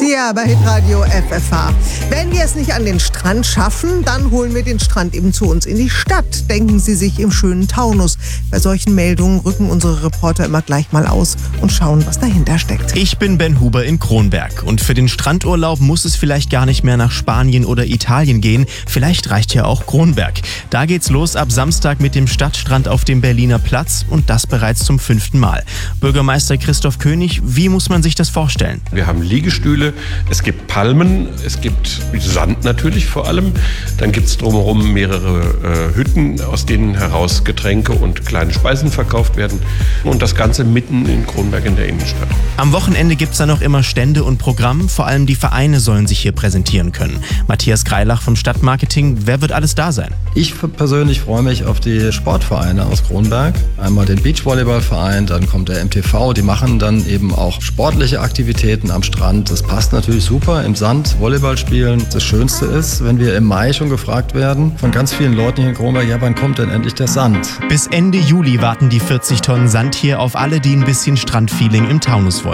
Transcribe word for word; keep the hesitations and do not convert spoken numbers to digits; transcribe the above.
Ja, bei Hitradio F F H. Wenn wir es nicht an den Strand schaffen, dann holen wir den Strand eben zu uns in die Stadt. Denken Sie sich im schönen Taunus. Bei solchen Meldungen rücken unsere Reporter immer gleich mal aus und schauen, was dahinter steckt. Ich bin Ben Huber in Kronberg und für den Strandurlaub muss es vielleicht gar nicht mehr nach Spanien oder Italien gehen. Vielleicht reicht ja auch Kronberg. Da geht's los ab Samstag mit dem Stadtstrand auf dem Berliner Platz und das bereits zum fünften Mal. Bürgermeister Christoph König, wie muss man sich das vorstellen? Wir haben Liegestühle, es gibt Palmen, es gibt Sand natürlich vor allem. Dann gibt es drumherum mehrere äh, Hütten, aus denen heraus Getränke und kleine Speisen verkauft werden. Und das Ganze mitten in Kronberg in der Innenstadt. Am Wochenende gibt es dann auch immer Stände und Programm. Vor allem die Vereine sollen sich hier präsentieren können. Matthias Greilach vom Stadtmarketing, wer wird alles da sein? Ich persönlich freue mich auf die Sportvereine aus Kronberg. Einmal den Beachvolleyballverein, dann kommt der M T V. Die machen dann eben auch sportliche Aktivitäten am Strand. Das passt natürlich super im Sand, Volleyball spielen. Das Schönste ist, wenn wir im Mai schon gefragt werden von ganz vielen Leuten hier in Kronberg, ja, wann kommt denn endlich der Sand? Bis Ende Juli warten die vierzig Tonnen Sand hier auf alle, die ein bisschen Strandfeeling im Taunus wollen.